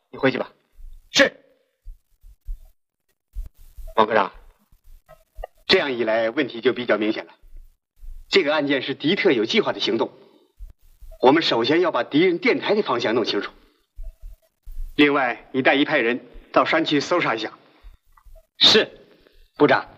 你回去吧。 是。 王科长，这样一来，问题就比较明显了。这个案件是敌特有计划的行动，我们首先要把敌人电台的方向弄清楚。另外，你带一派人到山区搜查一下。 是，部长。